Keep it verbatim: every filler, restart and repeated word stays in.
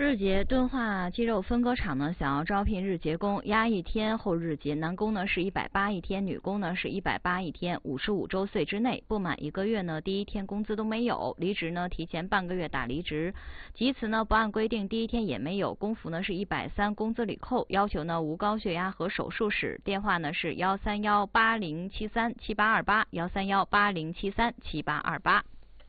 日结敦化肌肉分割厂呢，想要招聘日结工，压一天后日结，男工呢是一百八一天，女工呢是一百八一天，五十五周岁之内，不满一个月呢，第一天工资都没有，离职呢提前半个月打离职，及此呢不按规定第一天也没有，工服呢是一百三，工资里扣，要求呢无高血压和手术史，电话呢是幺三幺八零七三七八二八，幺三幺八零七三七八二八。